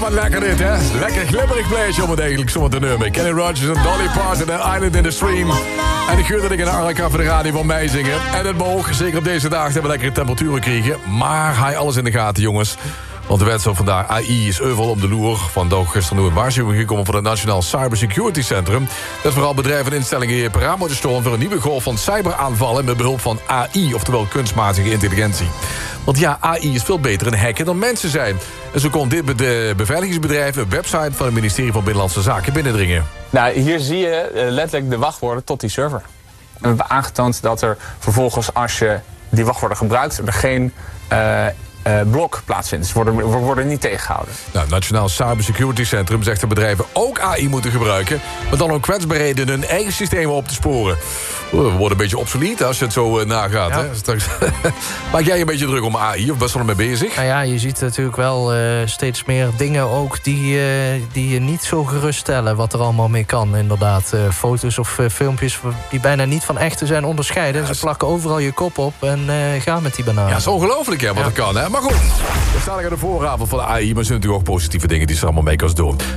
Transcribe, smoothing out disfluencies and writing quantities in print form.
wat lekker dit, hè? Lekker glibberig plaatje om het eigenlijk zomaar te nemen. Kenny Rogers en Dolly Parton en Island in the Stream. En ik dat ik een Araka voor de radio van mij zingen. En het moog, zeker op deze dagen, dat we lekkere temperaturen kregen. Maar hij alles in de gaten, jongens. Want de wedstrijd vandaag, AI is overal om de loer. Vandaag gisteren nu een waarschuwing gekomen van het Nationaal Cybersecurity Centrum. Dat vooral bedrijven en instellingen hier paraat moeten staan voor een nieuwe golf van cyberaanvallen met behulp van AI, oftewel kunstmatige intelligentie. Want ja, AI is veel beter in hacken dan mensen zijn. En zo kon dit beveiligingsbedrijf een website van het ministerie van Binnenlandse Zaken binnendringen. Nou, hier zie je letterlijk de wachtwoorden tot die server. En we hebben aangetoond dat er vervolgens, als je die wachtwoorden gebruikt, er geen blok plaatsvindt. Dus we worden niet tegengehouden. Nou, het Nationaal Cybersecurity Centrum zegt dat bedrijven ook AI moeten gebruiken, maar dan om kwetsbaarheden hun eigen systemen op te sporen. We worden een beetje obsolet als je het zo nagaat. Ja. Hè? Straks maak jij een beetje druk om AI of best wel mee bezig? Nou ja, je ziet natuurlijk wel steeds meer dingen ook die je niet zo geruststellen wat er allemaal mee kan. Inderdaad, foto's of filmpjes die bijna niet van echte zijn onderscheiden. Ja, ze plakken overal je kop op en gaan met die banaan. Ja, dat is ongelooflijk hè, wat er kan. Hè? Maar goed, we staan aan de vooravond van de AI, maar er zijn natuurlijk ook positieve dingen die ze allemaal mee kan doen.